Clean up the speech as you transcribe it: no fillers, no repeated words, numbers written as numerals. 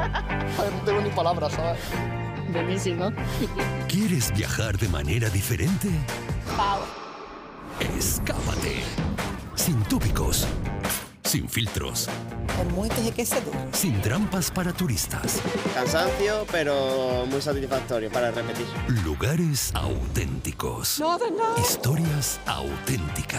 No tengo ni palabras, ¿sabes? Buenísimo. ¿Quieres viajar de manera diferente? Pau. Escápate. Sin tópicos, sin filtros, Con muy enriquecedor. sin trampas para turistas. Cansancio, pero muy satisfactorio para repetir. Lugares auténticos. No, de nada. Historias auténticas.